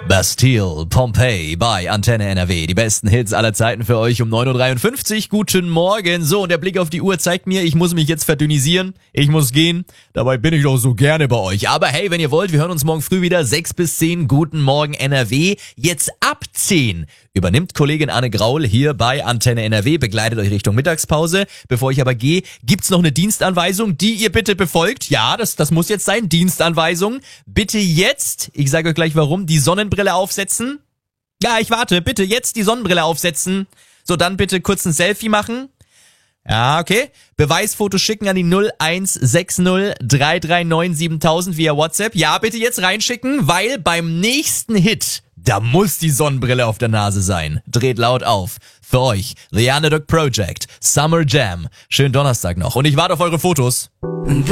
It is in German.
Bastille, Pompeii bei Antenne NRW. Die besten Hits aller Zeiten für euch um 9.53 Uhr. Guten Morgen. So, und der Blick auf die Uhr zeigt mir, ich muss mich jetzt verdünnisieren. Ich muss gehen. Dabei bin ich doch so gerne bei euch. Aber hey, wenn ihr wollt, wir hören uns morgen früh wieder. 6 bis 10. Guten Morgen NRW. Jetzt ab 10 übernimmt Kollegin Anne Graul hier bei Antenne NRW, begleitet euch Richtung Mittagspause. Bevor ich aber gehe, gibt's noch eine Dienstanweisung, die ihr bitte befolgt. Ja, das muss jetzt sein. Dienstanweisung. Bitte jetzt, ich sage euch gleich warum, die Sonnenbrille aufsetzen. Ja, ich warte. Bitte jetzt die Sonnenbrille aufsetzen. So, dann bitte kurz ein Selfie machen. Ja, okay. Beweisfoto schicken an die 0160 339 7000 via WhatsApp. Ja, bitte jetzt reinschicken, weil beim nächsten Hit, da muss die Sonnenbrille auf der Nase sein. Dreht laut auf. Für euch, The Underdog Project, Summer Jam. Schönen Donnerstag noch. Und ich warte auf eure Fotos.